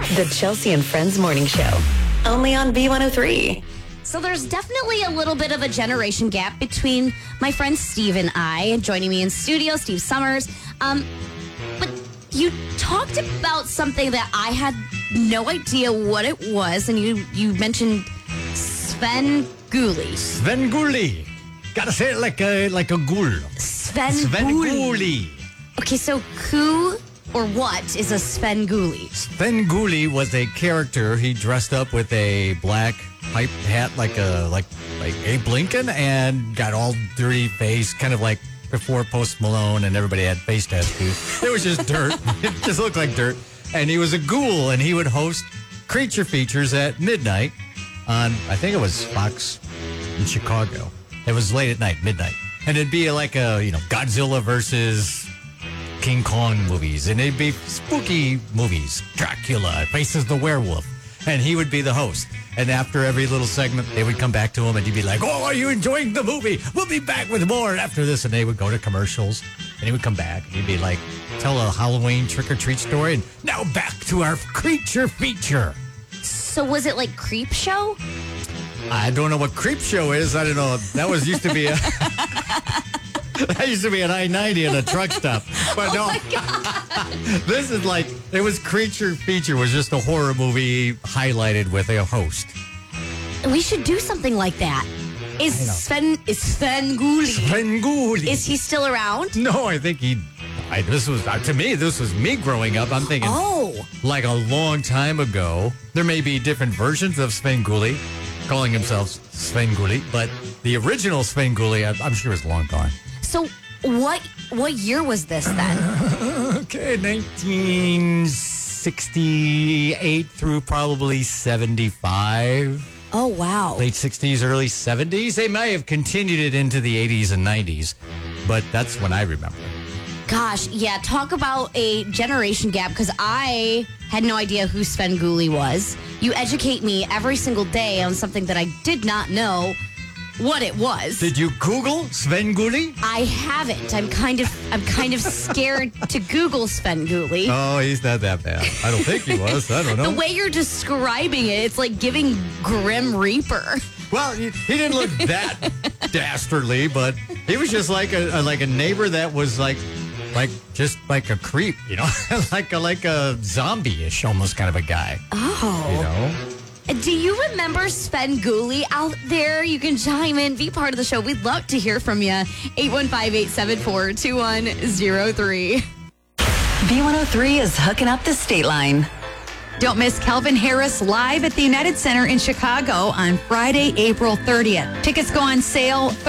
The Chelsea and Friends Morning Show. Only on B103. So there's definitely a little bit of a generation gap between my friend Steve and I. Joining me in studio, Steve Summers. But you talked about something that I had no idea what it was, and you mentioned Svengoolie. Svengoolie. Gotta say it like a ghoul. Svengoolie. Okay, so who or what is a Svengoolie? Svengoolie was a character. He dressed up with a black pipe hat like Abe Lincoln and got all dirty face, kind of like before Post Malone and everybody had face tattoos. It was just dirt. It just looked like dirt. And he was a ghoul, and he would host creature features at midnight on, I think it was Fox in Chicago. It was late at night, midnight. And it'd be like Godzilla versus King Kong movies, and it'd be spooky movies. Dracula faces the werewolf, and he would be the host. And after every little segment, they would come back to him, and he'd be like, "Oh, are you enjoying the movie? We'll be back with more after this." And they would go to commercials, and he would come back, and he'd be like, tell a Halloween trick-or-treat story, and now back to our creature feature. So was it like Creep Show? I don't know what Creep Show is. I don't know. That used to be a... That used to be an I-90 and a truck stop. But no, this is like, it was Creature Feature, was just a horror movie highlighted with a host. We should do something like that. Is Svengoolie? Is he still around? No, I think to me, this was me growing up. I'm thinking, like a long time ago. There may be different versions of Svengoolie, calling himself Svengoolie, but the original Svengoolie, I'm sure, is long gone. So what year was this then? Okay, 1968 through probably 75. Oh, wow. Late 60s, early 70s. They may have continued it into the 80s and 90s, but that's when I remember. Gosh, yeah, talk about a generation gap, because I had no idea who Svengoolie was. You educate me every single day on something that I did not know what it was. Did you Google Svengoolie? I haven't. I'm kind of scared to Google Svengoolie. Oh, he's not that bad. I don't think he was. I don't know. The way you're describing it, it's like giving Grim Reaper. Well, he didn't look that dastardly, but he was just like a neighbor that was like just like a creep, like a zombie-ish almost kind of a guy. Oh. Do you remember Svengoolie out there? You can chime in, be part of the show. We'd love to hear from you. 815-874-2103. B103 is hooking up the state line. Don't miss Calvin Harris live at the United Center in Chicago on Friday, April 30th. Tickets go on sale